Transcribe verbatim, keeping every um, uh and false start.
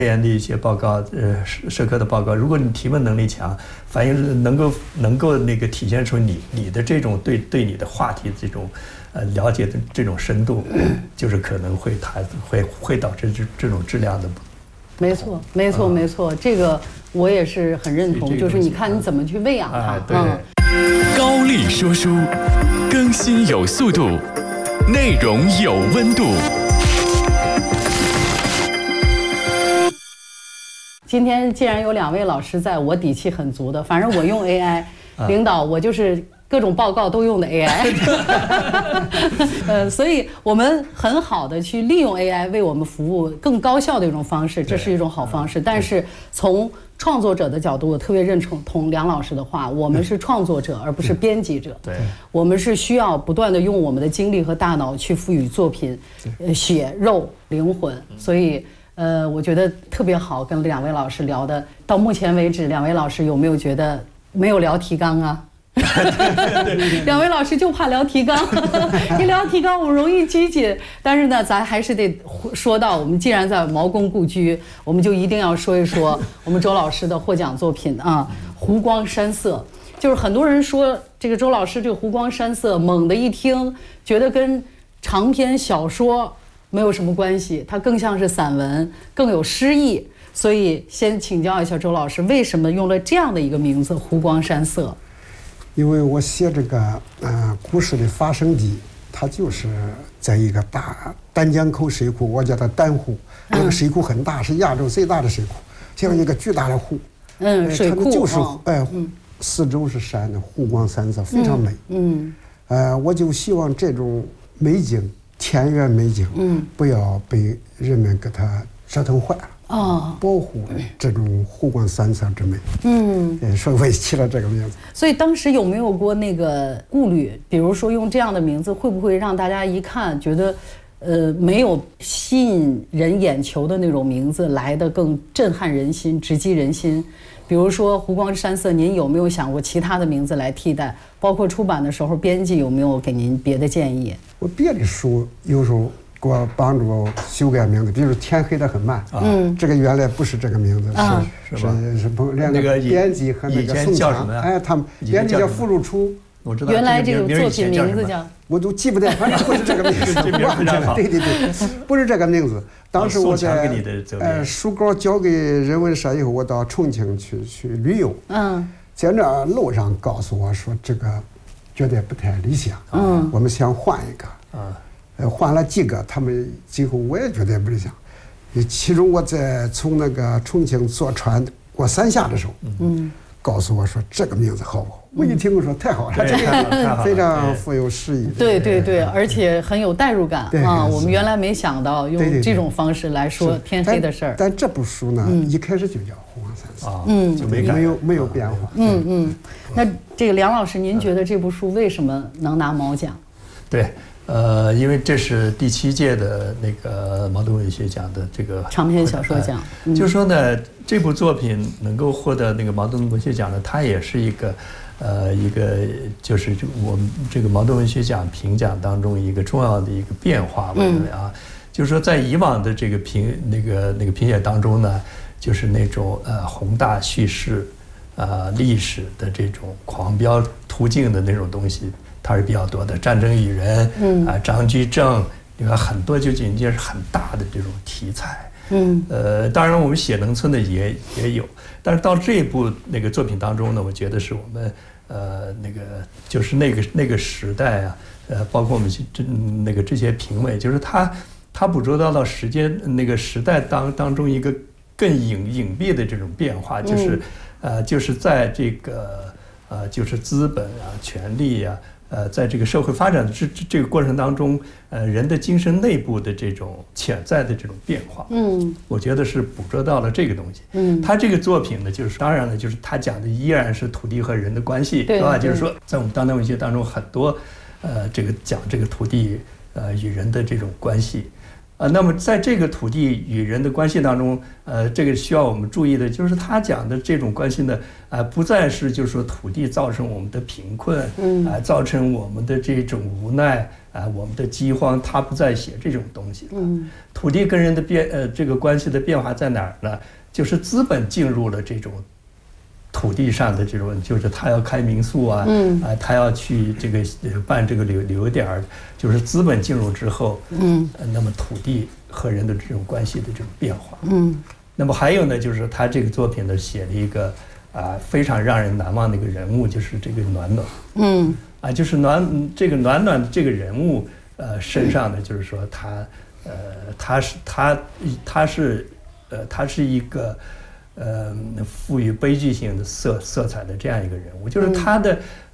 研的一些报告，呃，社科的报告，如果你提问能力强，反映能够能够那个体现出你你的这种对对你的话题这种呃了解的这种深度，就是可能会它会会导致这这种质量的。 没错，没错，没错，这个我也是很认同，就是你看你怎么去喂养它。 对。 高丽说书，更新有速度，内容有温度。 今天既然有两位老师在，我底气很足的。反正我用 A I， 领导我就是各种报告都用的 A I， 呃，所以我们很好的去利用 A I 为我们服务更高效的一种方式，这是一种好方式。但是从创作者的角度，我特别认同梁老师的话，我们是创作者，而不是编辑者。 对， 我们是需要不断的用我们的精力和大脑去赋予作品呃血肉灵魂，所以。呃，我觉得特别好，跟两位老师聊的。到目前为止，两位老师有没有觉得没有聊提纲啊？两位老师就怕聊提纲，一聊提纲我们容易拘谨。但是呢，咱还是得说到，我们既然在毛公故居，我们就一定要说一说我们周老师的获奖作品啊，《湖光山色》。就是很多人说这个周老师这个《湖光山色》，猛地一听觉得跟长篇小说没有什么关系，它更像是散文，更有诗意。所以先请教一下周老师，为什么用了这样的一个名字《湖光山色》？ 因为我写这个呃故事的发生地，它就是在一个大丹江口水库，我叫它丹湖。那个水库很大，是亚洲最大的水库，像一个巨大的湖。 嗯，水库就是哎，四周是山的，湖光山色，非常美。嗯，呃，我就希望这种美景。田园美景，嗯，不要被人们给它折腾坏了，哦，保护这种湖光山色之美，嗯，所以我也起了这个名字。 所以当时有没有过那个顾虑？比如说用这样的名字，会不会让大家一看觉得，呃，没有吸引人眼球的那种名字来得更震撼人心、直击人心？比如说湖光山色，您有没有想过其他的名字来替代？包括出版的时候，编辑有没有给您别的建议？ 我别的书有时候给我帮助修改名字，比如天黑得很慢，嗯，这个原来不是这个名字， 是是吧？ 是是两个编辑和那个宋强，哎，他们编辑叫傅如初。 我知道原来这个作品名字叫， 我都记不得，反正不是这个名字。 这名非常好。 对对对，不是这个名字。当时我在呃书稿交给人文社以后，我到重庆去去旅游。嗯，在那路上告诉我说这个觉得不太理想。嗯，我们想换一个。啊，呃，换了几个，他们最后我也觉得不理想。其中我在从那个重庆坐船过三峡的时候，嗯。告诉我说这个名字好不好？我一听我说太好了，这个非常富有诗意。 对对对，而且很有代入感啊！我们原来没想到用这种方式来说天黑的事儿。 但这部书呢，一开始就叫《湖光山色》，嗯，就没没有没有变化。 嗯嗯。那这个梁老师，您觉得这部书为什么能拿毛奖？ 对。呃，因为这是第七届的那个茅盾文学奖的这个长篇小说奖， 嗯、就是说呢，这部作品能够获得那个茅盾文学奖呢，它也是一个，呃，一个就是我们这个茅盾文学奖评奖当中一个重要的一个变化，我认为啊，嗯、就是说在以往的这个评那个那个评选当中呢，就是那种呃宏大叙事，呃历史的这种狂飙途径的那种东西。它是比较多的，战争与人，嗯啊，张居正，你看很多就仅仅是很大的这种题材，嗯，呃，当然我们写农村的也也有，但是到这一部那个作品当中呢，我觉得是我们呃那个就是那个那个时代啊，呃，包括我们这那个这些评委，就是他他捕捉到了时间那个时代当当中一个更隐隐蔽的这种变化，就是、嗯、呃就是在这个呃就是资本啊、权力啊。呃，在这个社会发展的这这个过程当中，呃，人的精神内部的这种潜在的这种变化，嗯，我觉得是捕捉到了这个东西。嗯，他这个作品呢，就是当然了，就是他讲的依然是土地和人的关系，是吧？就是说，在我们当代文学当中，很多，呃，这个讲这个土地呃与人的这种关系。呃，那么在这个土地与人的关系当中，呃，这个需要我们注意的就是他讲的这种关系呢，呃，不再是就是说土地造成我们的贫困，嗯，啊、呃，造成我们的这种无奈， 啊，我们的饥荒，他不再写这种东西了。嗯，土地跟人的变呃这个关系的变化在哪儿呢？就是资本进入了这种土地上的这种，就是他要开民宿啊，嗯啊，他要去这个办这个旅旅游点儿，就是资本进入之后，嗯，那么土地和人的这种关系的这种变化，嗯，那么还有呢，就是他这个作品呢写了一个啊非常让人难忘的一个人物，就是这个暖暖，嗯。啊，就是暖这个暖暖这个人物，呃，身上呢，就是说他，呃，他是他他是，呃，他是一个，呃，赋予悲剧性的色色彩的这样一个人物，就是他的，